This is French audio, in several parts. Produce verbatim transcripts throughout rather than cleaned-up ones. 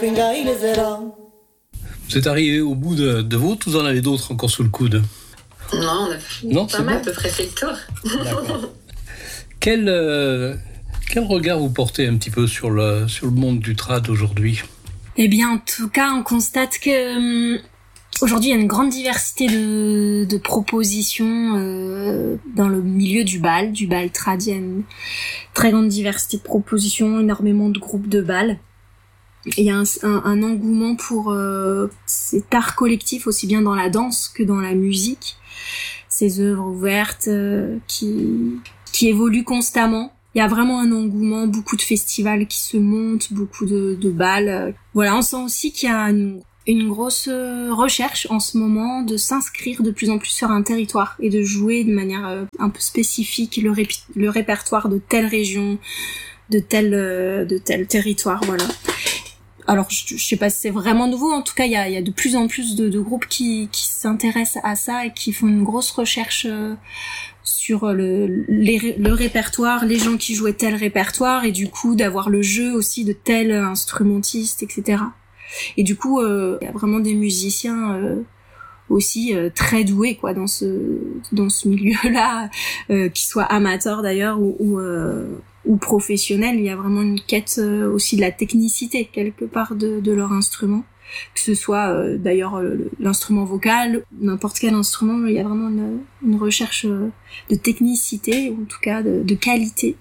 Vous êtes arrivé au bout de, de vôtres, vous en avez d'autres encore sous le coude? Non, on a non, pas mal, à peu près fait le tour. D'accord. Quel, euh, quel regard vous portez un petit peu sur le, sur le monde du trad aujourd'hui? Eh bien, en tout cas, on constate que... Hum, aujourd'hui, il y a une grande diversité de, de propositions euh, dans le milieu du bal, du bal trad. Il y a une très grande diversité de propositions, énormément de groupes de bal. Il y a un, un, un engouement pour euh, cet art collectif, aussi bien dans la danse que dans la musique. Ces œuvres ouvertes euh, qui, qui évoluent constamment. Il y a vraiment un engouement, beaucoup de festivals qui se montent, beaucoup de, de bals. Voilà, on sent aussi qu'il y a une une grosse recherche en ce moment de s'inscrire de plus en plus sur un territoire et de jouer de manière un peu spécifique le, ré- le répertoire de telle région, de tel, de tel territoire, voilà. Alors, je, je sais pas si c'est vraiment nouveau, en tout cas, il y a, il y a de plus en plus de, de groupes qui, qui s'intéressent à ça et qui font une grosse recherche sur le, les, le répertoire, les gens qui jouaient tel répertoire et du coup d'avoir le jeu aussi de tel instrumentiste, et cetera. Et du coup, euh, il y a vraiment des musiciens euh, aussi euh, très doués quoi dans ce dans ce milieu-là, euh, qu'ils soient amateurs d'ailleurs ou ou, euh, ou professionnels. Il y a vraiment une quête euh, aussi de la technicité quelque part de, de leur instrument, que ce soit euh, d'ailleurs euh, l'instrument vocal, n'importe quel instrument. Il y a vraiment une, une recherche euh, de technicité, ou en tout cas de, de qualité.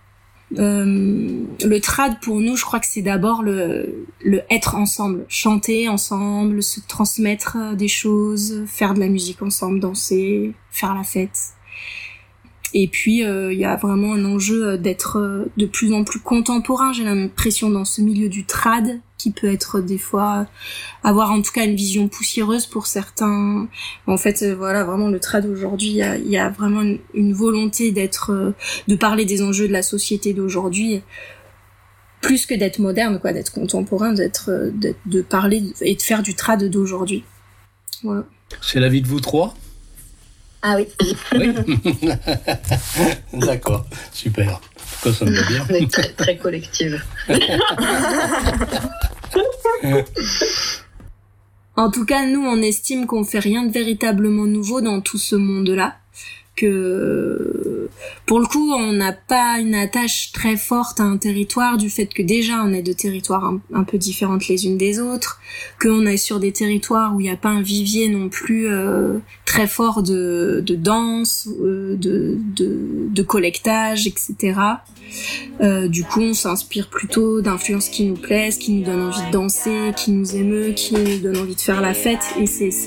Euh, le trad pour nous, je crois que c'est d'abord le, le être ensemble, chanter ensemble, se transmettre des choses, faire de la musique ensemble, danser, faire la fête. Et puis il euh, y a vraiment un enjeu d'être euh, de plus en plus contemporain. J'ai l'impression dans ce milieu du trad, qui peut être des fois avoir en tout cas une vision poussiéreuse pour certains. En fait, euh, voilà, vraiment le trad aujourd'hui, il y a, y a vraiment une, une volonté d'être, euh, de parler des enjeux de la société d'aujourd'hui, plus que d'être moderne, quoi, d'être contemporain, d'être, euh, d'être de parler et de faire du trad d'aujourd'hui. Voilà. C'est l'avis de vous trois? Ah oui. Oui. D'accord, super. Ça, ça me va bien. On est très, très collective. En tout cas, nous, on estime qu'on fait rien de véritablement nouveau dans tout ce monde-là. Que, pour le coup, on n'a pas une attache très forte à un territoire du fait que déjà, on est de territoires un, un peu différentes les unes des autres, qu'on est sur des territoires où il n'y a pas un vivier non plus euh, très fort de, de danse, euh, de, de, de collectage, et cetera. Euh, du coup, on s'inspire plutôt d'influences qui nous plaisent, qui nous donnent envie de danser, qui nous émeut, qui nous donnent envie de faire la fête, et c'est, c'est